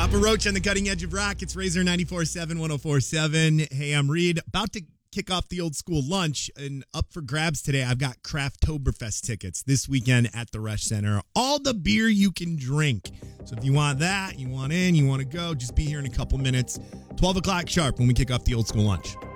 Papa Roach on the cutting edge of rock. It's Razor 94.7, 104.7. Hey, I'm Reed. About to kick off the old school lunch. And up for grabs today, I've got Crafttoberfest tickets this weekend at the Resch Center. All the beer you can drink. So if you want that, you want to go, just be here in a couple minutes. 12 o'clock sharp when we kick off the old school lunch.